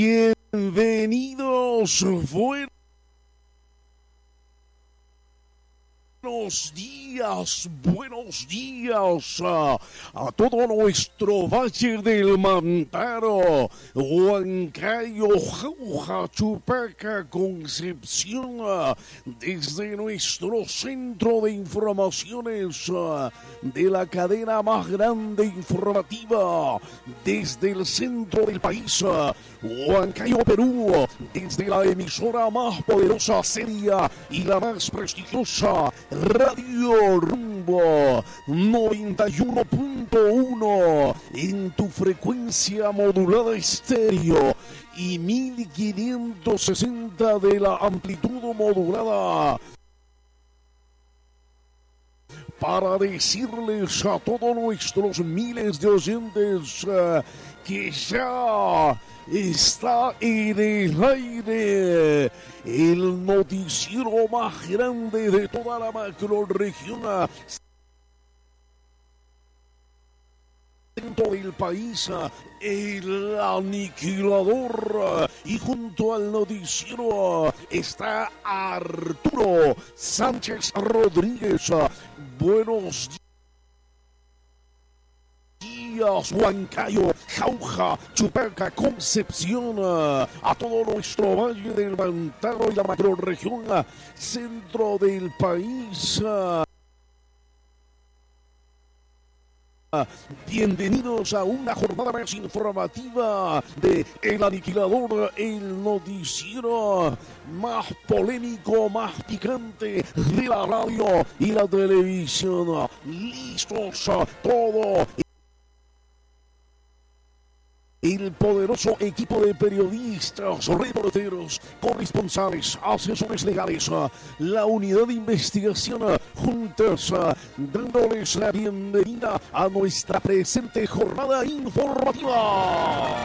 Bienvenidos, buenos días a todo nuestro Valle del Mantaro, Huancayo, Jauja, Chupaca, Concepción, desde nuestro centro de informaciones de la cadena más grande informativa, desde el centro del país, Huancayo, Perú, desde la emisora más poderosa, seria y la más prestigiosa, Radio Rumbo 91.1 en tu frecuencia modulada estéreo y 1560 de la amplitud modulada, para decirles a todos nuestros miles de oyentes que ya está en el aire el noticiero más grande de toda la macrorregión centro del país, el Aniquilador, y junto al noticiero está Arturo Sánchez Rodríguez. Buenos días, Huancayo, Jauja, Chupaca, Concepción, a todo nuestro Valle del Mantaro y la macrorregión centro del país. Bienvenidos a una jornada más informativa de El Aniquilador, el noticiero más polémico, más picante de la radio y la televisión. Listos todo el poderoso equipo de periodistas, reporteros, corresponsales, asesores legales, la unidad de investigación, juntas, dándoles la bienvenida a nuestra presente jornada informativa.